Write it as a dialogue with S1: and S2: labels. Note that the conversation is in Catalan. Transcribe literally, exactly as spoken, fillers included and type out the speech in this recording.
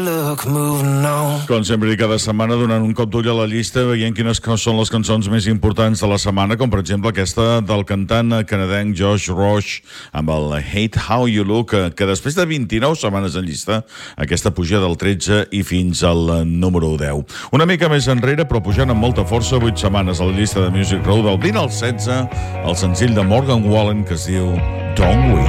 S1: Com sempre i cada setmana donant un cop d'ull a la llista veient quines són les cançons més importants de la setmana, com per exemple aquesta del cantant canadenc Josh Roche amb el Hate How You Look, que després de vint-i-nou setmanes en llista, aquesta puja del tretze i fins al número deu. Una mica més enrere, però pujant amb molta força, vuit setmanes a la llista de Music Row, del vint al setze, el senzill de Morgan Wallen que es diu Don't We.